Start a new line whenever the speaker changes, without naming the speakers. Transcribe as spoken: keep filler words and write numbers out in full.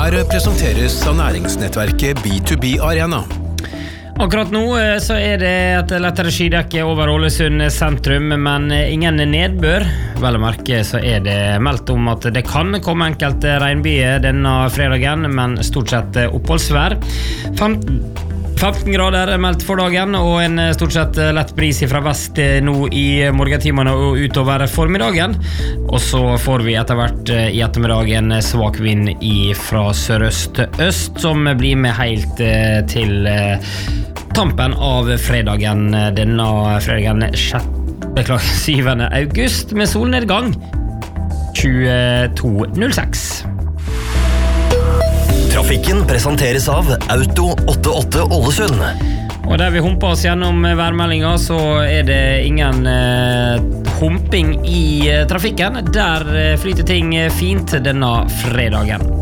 Her presenteres av næringsnettverket B to B Arena.
Akkurat nå så er det et lettere skydekke over Ålesund sentrum, men ingen nedbør. Vel å merke så er det meldt om at det kan komme enkelte regnbyger denne fredagen, men stort sett oppholdsvær. femten grader er meldt for dagen, og en stort sett lett bris fra vest nå i morgentimene og utover formiddagen. Og så får vi etter hvert i ettermiddagen svak vind fra sørøst-øst, som blir med helt til tampen av fredagen, denne fredagen syvende august, med solnedgang tjueto null seks.
Trafikken presenteres av Auto åttiåtte Ålesund.
Og der vi humper oss gjennom værmeldinga, så er det ingen eh, humping i eh, trafikken. Der eh, flyter ting fint denne fredagen.